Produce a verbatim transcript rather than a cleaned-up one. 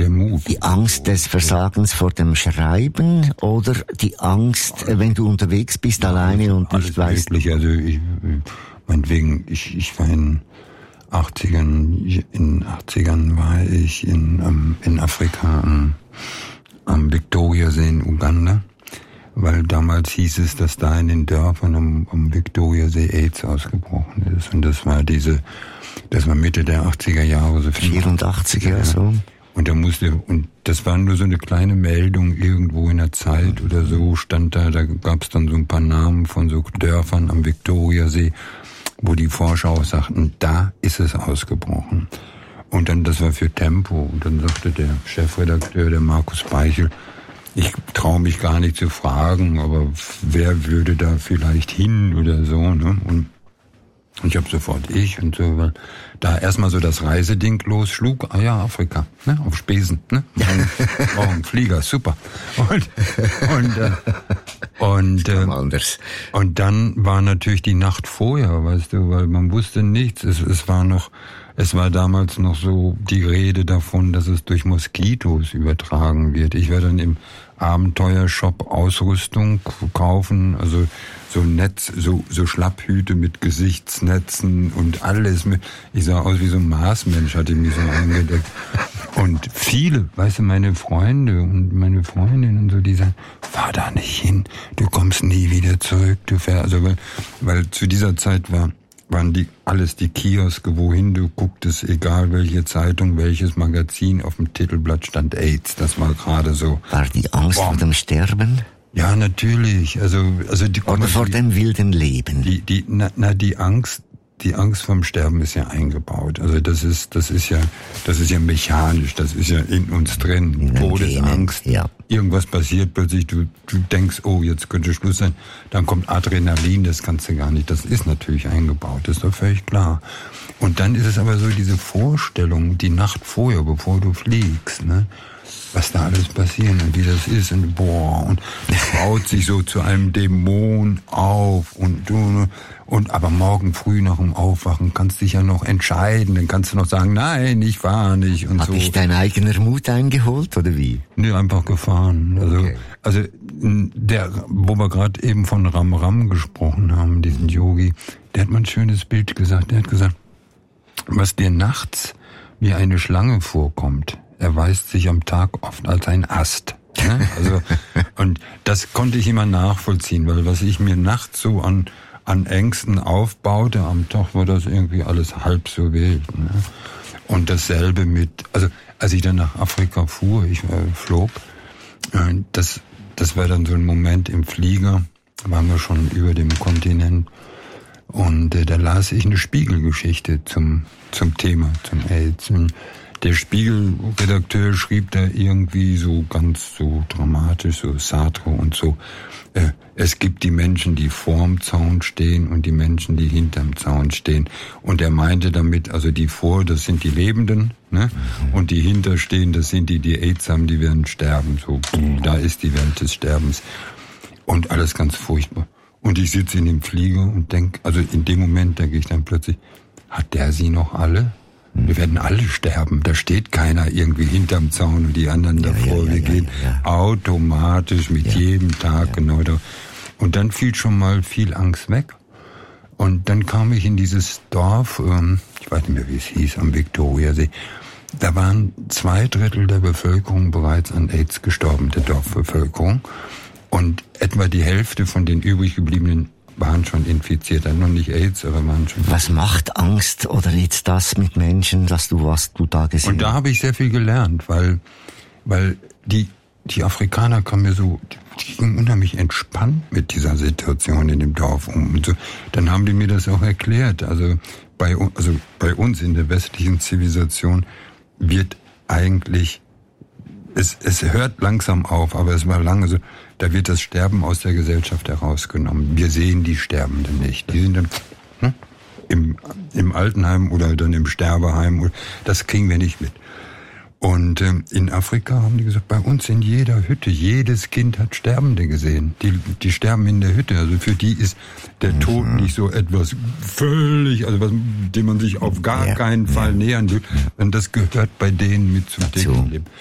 der Mut. Die Angst des Versagens vor dem Schreiben oder die Angst, wenn du unterwegs bist, ja, alleine und nicht weißt... Möglich. Also ich, meinetwegen, ich, ich war in achtzigern, in achtzigern war ich in, um, in Afrika am, am Viktoriasee in Uganda, weil damals hieß es, dass da in den Dörfern am, am Viktoriasee AIDS ausgebrochen ist. Und das war diese, das war Mitte der achtziger Jahre, so vierundachtziger, ja, so. Und da musste, und das war nur so eine kleine Meldung irgendwo in der Zeit oder so, stand da, da gab es dann so ein paar Namen von so Dörfern am Viktoriasee, wo die Forscher auch sagten, da ist es ausgebrochen. Und dann, das war für Tempo. Und dann sagte der Chefredakteur, der Markus Beichel, ich traue mich gar nicht zu fragen, aber wer würde da vielleicht hin oder so, ne? Und ich habe sofort ich und so, weil da erstmal so das Reiseding losschlug, ah ja, Afrika, ne, auf Spesen, ne, oh, ein Flieger, super. Und und äh, und äh, und dann war natürlich die Nacht vorher, weißt du, weil man wusste nichts, es, es war noch, es war damals noch so die Rede davon, dass es durch Moskitos übertragen wird. Ich war dann im Abenteuershop Ausrüstung kaufen, also so Netz, so so Schlapphüte mit Gesichtsnetzen und alles mit. Ich sah aus wie so ein Marsmensch, hatte mich so eingedeckt. Und viele, weißt du, meine Freunde und meine Freundinnen und so, die sagen, fahr da nicht hin, du kommst nie wieder zurück, du fährst, also weil, weil zu dieser Zeit war waren die alles die Kioske, wohin du gucktest, egal welche Zeitung, welches Magazin, auf dem Titelblatt stand AIDS. Das war gerade so. War die Angst boah. vor dem Sterben? Ja, natürlich. Also, also die, oder vor die, dem wilden Leben? Die, die, na, na, die Angst, die Angst vom Sterben ist ja eingebaut. Also das ist, das ist ja, das ist ja mechanisch. Das ist ja in uns drin. In Todesangst. Ja. Irgendwas passiert plötzlich, du, du denkst, oh, jetzt könnte Schluss sein. Dann kommt Adrenalin, das kannst du gar nicht. Das ist natürlich eingebaut, das ist doch völlig klar. Und dann ist es aber so diese Vorstellung, die Nacht vorher, bevor du fliegst, ne? Was da alles passiert und wie das ist und boah, und es baut sich so zu einem Dämon auf und du, und aber morgen früh nach dem Aufwachen kannst du dich ja noch entscheiden, dann kannst du noch sagen, nein, ich fahr nicht und Hat so. Hat dich dein eigener Mut eingeholt oder wie? Nee, einfach gefahren. Also, okay. also der, wo wir gerade eben von Ram Ram gesprochen haben, diesen Yogi, der hat mal ein schönes Bild gesagt. Der hat gesagt, was dir nachts wie eine Schlange vorkommt, erweist sich am Tag oft als ein Ast. Ne? Also, und das konnte ich immer nachvollziehen, weil was ich mir nachts so an, an Ängsten aufbaute, am Tag war das irgendwie alles halb so wild. Ne? Und dasselbe mit, also als ich dann nach Afrika fuhr, ich äh, flog, äh, das, das war dann so ein Moment im Flieger, waren wir schon über dem Kontinent, und äh, da las ich eine Spiegelgeschichte zum, zum Thema, zum AIDS. Und der Spiegelredakteur schrieb da irgendwie so ganz so dramatisch, so Sartre und so, äh, es gibt die Menschen, die vorm Zaun stehen und die Menschen, die hinterm Zaun stehen. Und er meinte damit, also die vor, das sind die Lebenden, ne? Und die hinterstehen, das sind die, die AIDS haben, die werden sterben. So, da ist die Welt des Sterbens. Und alles ganz furchtbar. Und ich sitze in dem Flieger und denke, also in dem Moment denke ich dann plötzlich, hat der sie noch alle? Wir werden alle sterben. Da steht keiner irgendwie hinterm Zaun und die anderen ja, davor. Ja, ja, Wir ja, gehen ja, ja. automatisch mit ja, jedem Tag ja. genau da. Und dann fiel schon mal viel Angst weg. Und dann kam ich in dieses Dorf, ähm, ich weiß nicht mehr, wie es hieß, am Viktoriasee. Da waren zwei Drittel der Bevölkerung bereits an AIDS gestorben, der Dorfbevölkerung. Und etwa die Hälfte von den übrig gebliebenen waren schon infiziert, noch nicht AIDS, aber waren schon. Was macht Angst oder jetzt das mit Menschen, dass du was du da gesehen hast? Und da habe ich sehr viel gelernt, weil weil die die Afrikaner kamen mir so, die gingen unheimlich entspannt mit dieser Situation in dem Dorf um. Und so, dann haben die mir das auch erklärt. Also bei also bei uns in der westlichen Zivilisation wird eigentlich es es hört langsam auf, aber es war lange so. Da wird das Sterben aus der Gesellschaft herausgenommen. Wir sehen die Sterbenden nicht. Die sind dann hm, im, im Altenheim oder dann im Sterbeheim. Das kriegen wir nicht mit. Und äh, in Afrika haben die gesagt, bei uns in jeder Hütte, jedes Kind hat Sterbende gesehen. Die, die sterben in der Hütte. Also für die ist der Tod mhm. nicht so etwas völlig, also was, dem man sich auf gar ja, keinen Fall ja. nähern will. Und das gehört bei denen mit zum täglichen Leben.